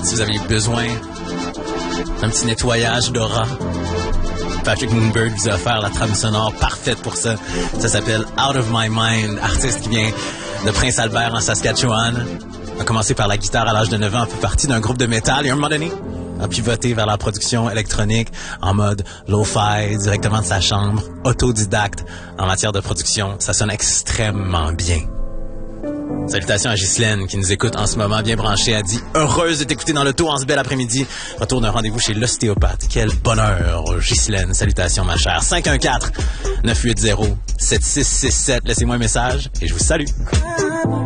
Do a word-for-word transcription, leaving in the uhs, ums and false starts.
Si vous avez besoin d'un petit nettoyage d'aura, Patrick Moonberg vous a offert la trame sonore parfaite pour ça. Ça s'appelle Out of My Mind, artiste qui vient de Prince-Albert en Saskatchewan. A commencé par la guitare à l'âge de neuf ans, a fait partie d'un groupe de métal et à un moment donné a pivoté vers la production électronique en mode lo-fi, directement de sa chambre, autodidacte en matière de production. Ça sonne extrêmement bien. Salutations à Ghislaine qui nous écoute en ce moment, bien branchée. Elle dit « Heureuse de t'écouter dans l'auto en ce bel après-midi. Retourne un rendez-vous chez l'ostéopathe. » Quel bonheur, Ghislaine. Salutations, ma chère. cinq un quatre, neuf huit zéro, sept six six sept. Laissez-moi un message et je vous salue.